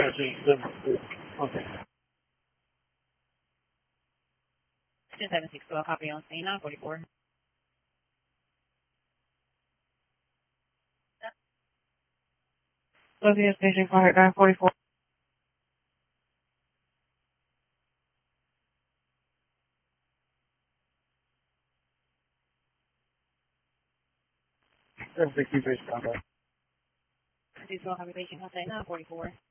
Okay. 762, copy on scene, 944. Lothian Station, call 944. That's the key base contact. 212, copy patient, contact 944.